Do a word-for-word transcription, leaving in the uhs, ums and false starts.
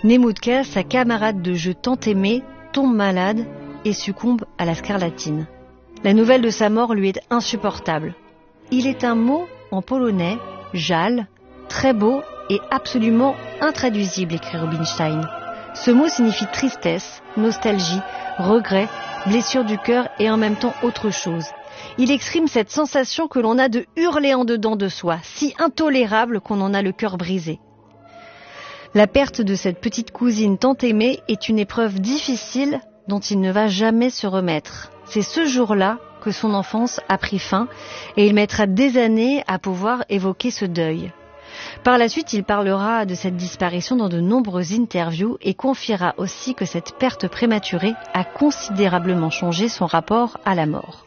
Nemutka, sa camarade de jeu tant aimée, tombe malade et succombe à la scarlatine. La nouvelle de sa mort lui est insupportable. Il est un mot en polonais, żal, très beau et absolument intraduisible, écrit Rubinstein. Ce mot signifie tristesse, nostalgie, regret, blessure du cœur et en même temps autre chose. Il exprime cette sensation que l'on a de hurler en dedans de soi, si intolérable qu'on en a le cœur brisé. La perte de cette petite cousine tant aimée est une épreuve difficile dont il ne va jamais se remettre. C'est ce jour-là que son enfance a pris fin et il mettra des années à pouvoir évoquer ce deuil. Par la suite, il parlera de cette disparition dans de nombreuses interviews et confiera aussi que cette perte prématurée a considérablement changé son rapport à la mort.